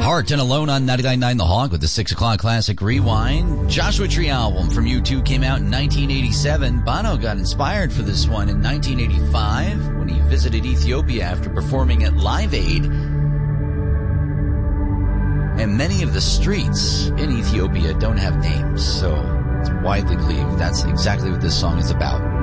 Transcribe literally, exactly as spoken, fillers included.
Heart and Alone on ninety-nine point nine The Hog with the six o'clock classic rewind. Joshua Tree album from U two came out in nineteen eighty-seven. Bono got inspired for this one in nineteen eighty-five when he visited Ethiopia after performing at Live Aid. And many of the streets in Ethiopia don't have names, so it's widely believed that's exactly what this song is about.